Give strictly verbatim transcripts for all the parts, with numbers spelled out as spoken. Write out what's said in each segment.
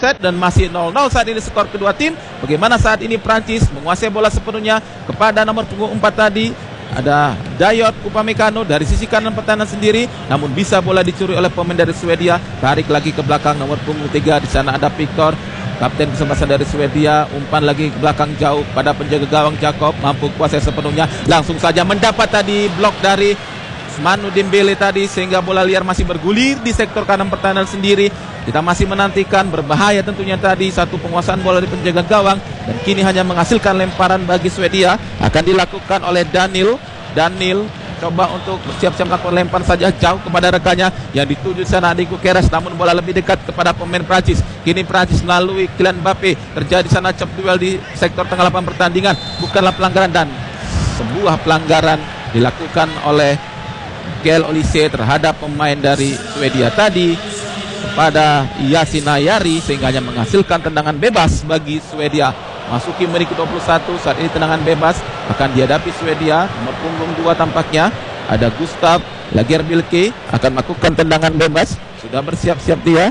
set dan masih nol nol saat ini skor kedua tim. Bagaimana saat ini Prancis menguasai bola sepenuhnya kepada nomor punggung empat tadi. Ada Dayot Upamecano dari sisi kanan pertahanan sendiri, namun bisa bola dicuri oleh pemain dari Swedia. Tarik lagi ke belakang nomor punggung tiga. Di sana ada Victor, kapten kesebelasan dari Swedia. Umpan lagi ke belakang jauh pada penjaga gawang Jakob, mampu kuasai sepenuhnya. Langsung saja mendapat tadi blok dari Manu Dembele tadi, sehingga bola liar masih bergulir di sektor kanan pertahanan sendiri. Kita masih menantikan, berbahaya tentunya tadi satu penguasaan bola di penjaga gawang, dan kini hanya menghasilkan lemparan bagi Swedia. Akan dilakukan oleh Daniel. Daniel coba untuk bersiap-siap melakukan lempar saja jauh kepada rekannya yang dituju sana di Gyökeres, namun bola lebih dekat kepada pemain Prancis. Kini Prancis melalui Kylian Mbappe, terjadi sana chop duel di sektor tengah lapangan pertandingan. Bukanlah pelanggaran, dan sebuah pelanggaran dilakukan oleh Gael Olise terhadap pemain dari Swedia tadi kepada Yasin Ayari, sehingga hanya menghasilkan tendangan bebas bagi Swedia. Masuki menit ke dua puluh satu, saat ini tendangan bebas akan dihadapi Swedia. Nomor punggung dua tampaknya ada Gustav Lagerbielke, akan melakukan tendangan bebas. Sudah bersiap-siap dia.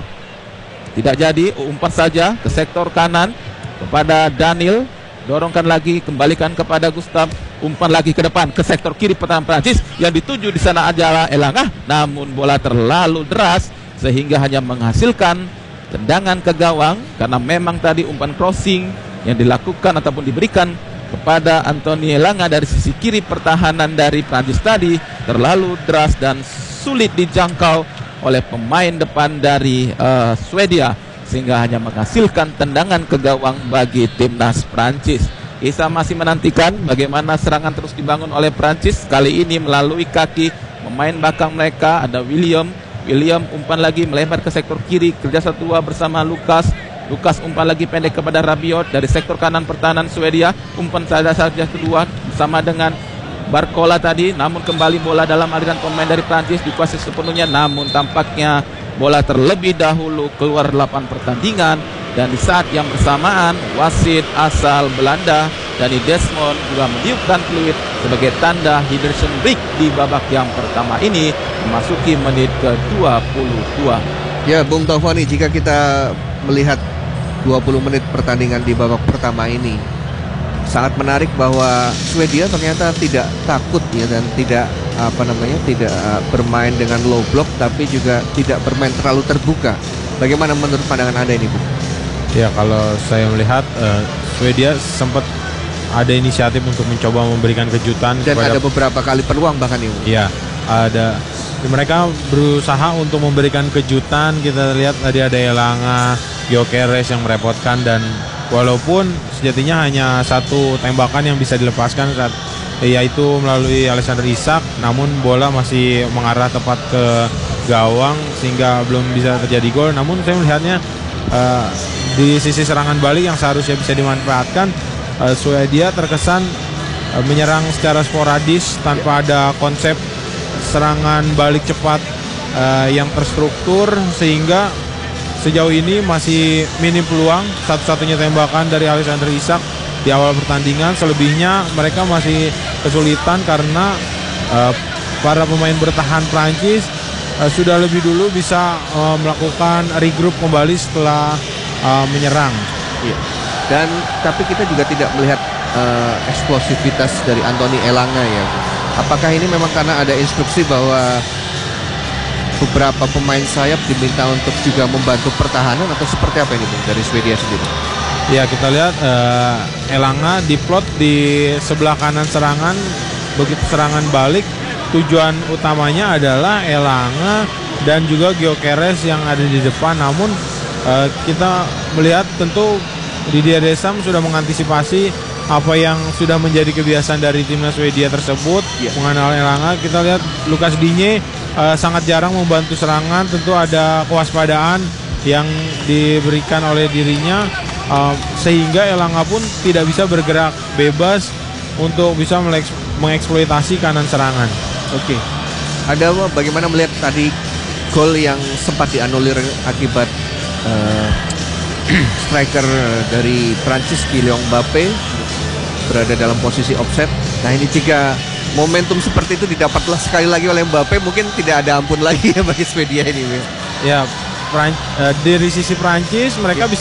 Tidak jadi, umpan saja ke sektor kanan kepada Daniel. Dorongkan lagi, kembalikan kepada Gustav. Umpan lagi ke depan ke sektor kiri pertahanan Prancis, yang dituju di sana adalah Elanga, namun bola terlalu deras sehingga hanya menghasilkan tendangan ke gawang, karena memang tadi umpan crossing yang dilakukan ataupun diberikan kepada Anthony Elanga dari sisi kiri pertahanan dari Prancis tadi terlalu deras dan sulit dijangkau oleh pemain depan dari uh, Swedia, sehingga hanya menghasilkan tendangan ke gawang bagi timnas Prancis. Kita masih menantikan bagaimana serangan terus dibangun oleh Prancis, kali ini melalui kaki pemain belakang mereka. Ada William. William umpan lagi melebar ke sektor kiri, kerja satu dua bersama Lukas. Lukas umpan lagi pendek kepada Rabiot dari sektor kanan pertahanan Swedia. Umpan saja saja kedua bersama dengan Barcola tadi, namun kembali bola dalam aliran pemain dari Prancis, dikuasai sepenuhnya, namun tampaknya bola terlebih dahulu keluar lapangan pertandingan. Dan di saat yang bersamaan, wasit asal Belanda Danny Desmond juga meniupkan peluit sebagai tanda Henderson break di babak yang pertama ini, memasuki menit ke dua puluh dua. Ya, Bung Taufani, jika kita melihat dua puluh menit pertandingan di babak pertama ini, sangat menarik bahwa Swedia ternyata tidak takut ya, dan tidak apa namanya tidak bermain dengan low block, tapi juga tidak bermain terlalu terbuka. Bagaimana menurut pandangan Anda ini, Bu? Ya, kalau saya melihat uh, Swedia sempat ada inisiatif untuk mencoba memberikan kejutan, dan kepada, ada beberapa kali peluang bahkan ini. Iya, ada mereka berusaha untuk memberikan kejutan. Kita lihat tadi ada Elanga, Gyökeres yang merepotkan, dan walaupun sejatinya hanya satu tembakan yang bisa dilepaskan saat, yaitu melalui Alexander Isak, namun bola masih mengarah tepat ke gawang sehingga belum bisa terjadi gol. Namun saya melihatnya uh, di sisi serangan balik yang seharusnya bisa dimanfaatkan, uh, Swedia terkesan uh, menyerang secara sporadis tanpa ada konsep serangan balik cepat uh, yang terstruktur, sehingga sejauh ini masih minim peluang. Satu-satunya tembakan dari Alexander Isak di awal pertandingan. Selebihnya mereka masih kesulitan karena uh, para pemain bertahan Prancis uh, sudah lebih dulu bisa uh, melakukan regroup kembali setelah uh, menyerang. Iya. Dan tapi kita juga tidak melihat uh, eksplosivitas dari Anthony Elanga ya. Apakah ini memang karena ada instruksi bahwa beberapa pemain sayap diminta untuk juga membantu pertahanan, atau seperti apa ini, Bung, dari Swedia sendiri? Ya, kita lihat uh, Elanga diplot di sebelah kanan serangan. Begitu serangan balik, tujuan utamanya adalah Elanga dan juga Gyökeres yang ada di depan. Namun uh, kita melihat tentu Didier Deschamps sudah mengantisipasi apa yang sudah menjadi kebiasaan dari timnas Swedia tersebut, yeah. mengenal Elanga. Kita lihat Lucas Digne uh, sangat jarang membantu serangan. Tentu ada kewaspadaan yang diberikan oleh dirinya, uh, sehingga Elanga pun tidak bisa bergerak bebas untuk bisa mengeksploitasi kanan serangan. Oke, okay. Ada bagaimana melihat tadi gol yang sempat dianulir akibat uh, striker dari Prancis, Kylian Mbappe, berada dalam posisi offset. Nah, ini jika momentum seperti itu didapatlah sekali lagi oleh Mbappe, mungkin tidak ada ampun lagi ya bagi Swedia ini. Ya, Pran- uh, dari sisi Prancis mereka bisa